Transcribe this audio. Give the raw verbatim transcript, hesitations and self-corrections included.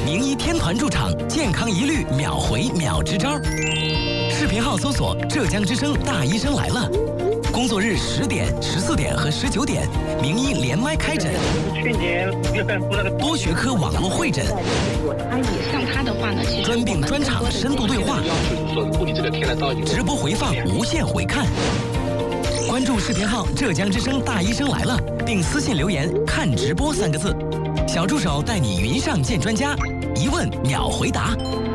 名医天团驻场，健康一律秒回秒支招。视频号搜索“浙江之声大医生来了”，工作日十点、十四点和十九点，名医连麦开诊。 去年多学科网络会诊， 像他的话呢，其实专病专场深度对话，直播回放无限回看。关注视频号“浙江之声大医生来了”，并私信留言“看直播”三个字，小助手带你云上见专家，一问秒回答。